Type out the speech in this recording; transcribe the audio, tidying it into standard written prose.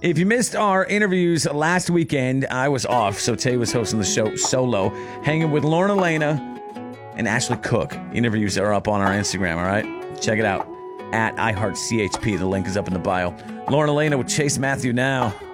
If you missed our interviews last weekend, I was off, so Tay was hosting the show solo, hanging with Lauren Elena and Ashley Cook. Interviews are up on our Instagram, all right? Check it out, at iHeartCHP. The link is up in the bio. Lauren Elena with Chase Matthew now.